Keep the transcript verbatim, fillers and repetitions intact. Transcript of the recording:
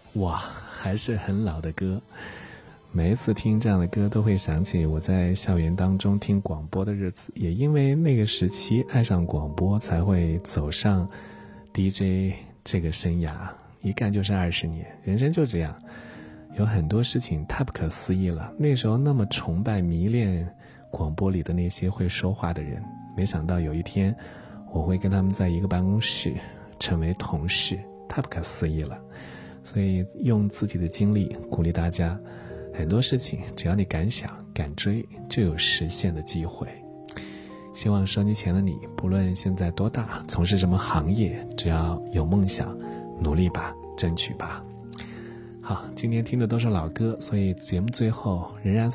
哇，还是很老的歌。每一次听这样的歌都会想起我在校园当中听广播的日子，也因为那个时期爱上广播，才会走上 D J 这个生涯，一干就是二十年。人生就这样，有很多事情太不可思议了。那时候那么崇拜迷恋广播里的那些会说话的人，没想到有一天我会跟他们在一个办公室成为同事，太不可思议了。所以用自己的经历鼓励大家，很多事情只要你敢想敢追，就有实现的机会。希望收音机前的你，不论现在多大，从事什么行业，只要有梦想，努力吧，争取吧。好，今天听的都是老歌，所以节目最后仍然